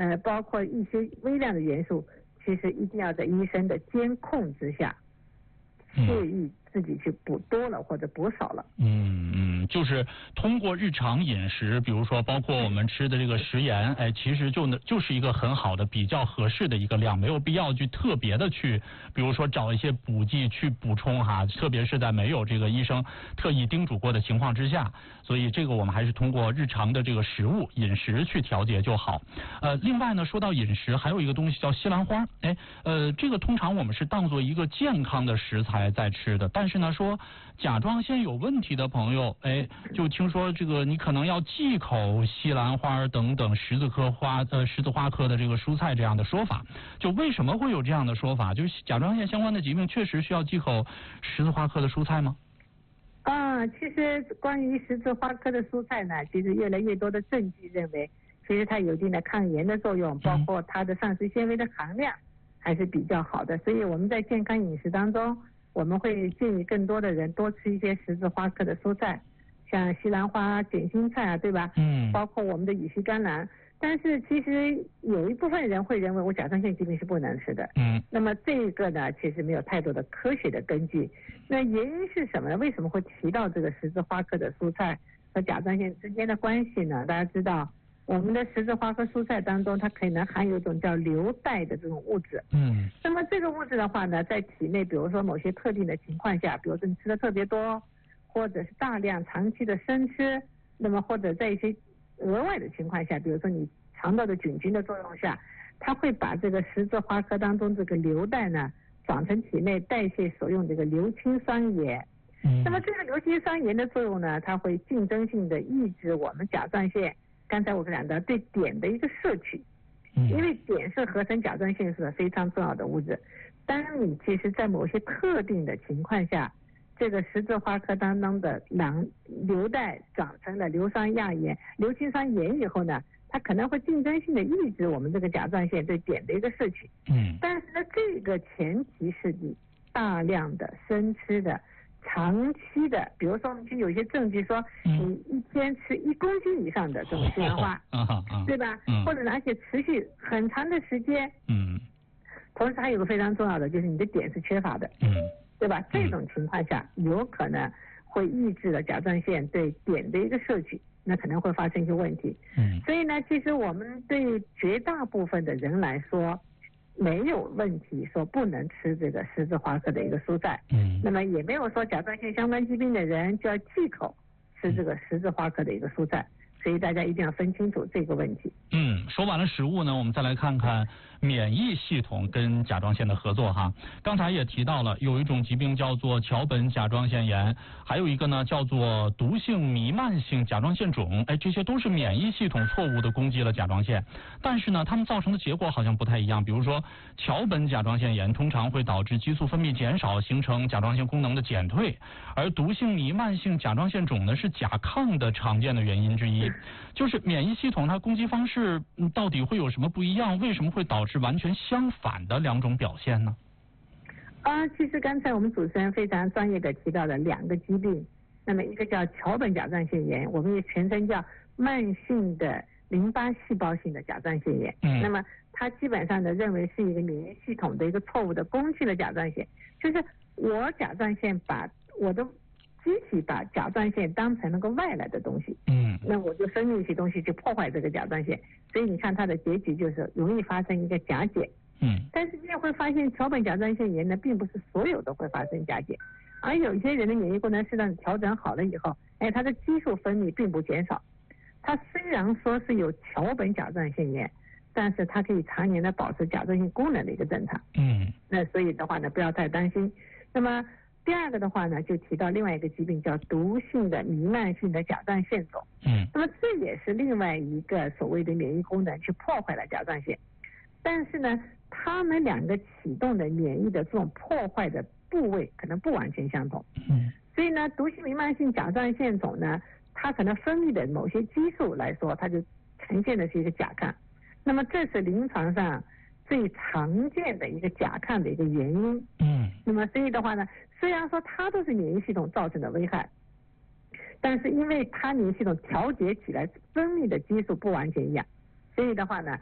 包括一些微量的元素，其实一定要在医生的监控之下，介意自己去补多了或者补少了。 就是通过日常饮食，比如说包括我们吃的这个食盐，其实就是一个很好的比较合适的一个量，没有必要去特别的去，比如说找一些补剂去补充哈，特别是在没有这个医生特意叮嘱过的情况之下，所以这个我们还是通过日常的这个食物饮食去调节就好。另外呢，说到饮食，还有一个东西叫西兰花，这个通常我们是当做一个健康的食材在吃的，但是呢，说甲状腺有问题的朋友，就听说这个你可能要忌口西兰花等等十字花科的这个蔬菜这样的说法，就为什么会有这样的说法？就是甲状腺相关的疾病确实需要忌口十字花科的蔬菜吗？ 其实关于十字花科的蔬菜呢，其实越来越多的证据认为，其实它有一定的抗炎的作用，包括它的膳食纤维的含量还是比较好的，所以我们在健康饮食当中，我们会建议更多的人多吃一些十字花科的蔬菜，像西兰花、卷心菜啊，对吧？包括我们的乙烯甘蓝。但是其实有一部分人会认为我甲状腺疾病是不能吃的。那么这个呢，其实没有太多的科学的根据。那原因是什么呢？为什么会提到这个十字花科的蔬菜和甲状腺之间的关系呢？大家知道，我们的十字花科蔬菜当中，它可能含有一种叫硫代的这种物质。那么这个物质的话呢，在体内，比如说某些特定的情况下，比如说你吃的特别多，或者是大量长期的生吃，那么或者在一些额外的情况下，比如说你肠道的菌群的作用下，它会把这个十字花科当中这个硫代呢，转成体内代谢所用这个硫氰酸盐。那么这个硫氰酸盐的作用呢，它会竞争性的抑制我们甲状腺，刚才我讲的对碘的一个摄取。因为碘是合成甲状腺素的非常重要的物质。当你其实在某些特定的情况下，这个十字花科当中的硫代转成了硫氰酸盐以后呢，它可能会竞争性的抑制我们这个甲状腺对碘的一个摄取。但是呢，这个前提是你大量的生吃的长期的，比如说我们其实有一些证据说，你一天吃1公斤以上的这种西兰花，对吧？或者而且持续很长的时间，同时还有个非常重要的，就是你的碘是缺乏的，对吧？这种情况下，有可能会抑制了甲状腺对碘的一个摄取，那可能会发生一些问题。所以呢，其实我们对绝大部分的人来说，没有问题说不能吃这个十字花科的一个蔬菜。那么也没有说甲状腺相关疾病的人就要忌口吃这个十字花科的一个蔬菜。所以大家一定要分清楚这个问题。 说完了食物呢，我们再来看看免疫系统跟甲状腺的合作哈。刚才也提到了，有一种疾病叫做桥本甲状腺炎，还有一个呢叫做毒性弥漫性甲状腺肿，这些都是免疫系统错误的攻击了甲状腺，但是呢，它们造成的结果好像不太一样。比如说桥本甲状腺炎通常会导致激素分泌减少，形成甲状腺功能的减退，而毒性弥漫性甲状腺肿呢是甲亢的常见的原因之一。就是免疫系统它攻击方式到底会有什么不一样？为什么会导致完全相反的两种表现呢？ 其实刚才我们主持人非常专业的提到了2个疾病，那么一个叫桥本甲状腺炎，我们也全称叫慢性的淋巴细胞性的甲状腺炎。那么它基本上呢认为是一个免疫系统的一个错误的攻击了甲状腺，就是我甲状腺把我的机体把甲状腺当成那个外来的东西，那我就分泌一些东西去破坏这个甲状腺，所以你看它的结局就是容易发生一个甲减。但是你也会发现桥本甲状腺炎呢，并不是所有都会发生甲减，而有一些人的免疫功能适当调整好了以后，他的激素分泌并不减少，他虽然说是有桥本甲状腺炎，但是它可以常年的保持甲状腺功能的一个正常。那所以的话呢，不要太担心。那么第2个的话呢，就提到另外一个疾病叫毒性的弥漫性的甲状腺肿。那么这也是另外一个所谓的免疫功能去破坏了甲状腺，但是呢，它们2个启动的免疫的这种破坏的部位可能不完全相同。所以呢，毒性弥漫性甲状腺肿呢，它可能分泌的某些激素来说，它就呈现的是一个甲亢。那么这是临床上最常见的一个甲亢的一个原因。那么所以的话呢，虽然说它都是免疫系统造成的危害，但是因为它免疫系统调节起来分泌的激素不完全一样，所以的话呢，